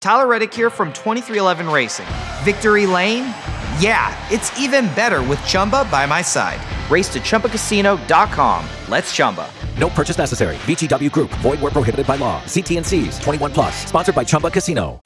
Tyler Reddick here from 2311 Racing. Victory Lane? Yeah, it's even better with Chumba by my side. Race to ChumbaCasino.com. Let's Chumba. No purchase necessary. VGW Group. Void where prohibited by law. See T&Cs. 21 plus. Sponsored by Chumba Casino.